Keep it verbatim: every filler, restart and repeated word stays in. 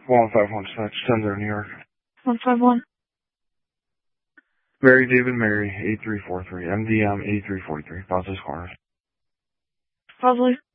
one five one six, ten zero New York. one five one. Mary David Mary, eight three four three, M D M eight three four three, Boston Corners. Probably.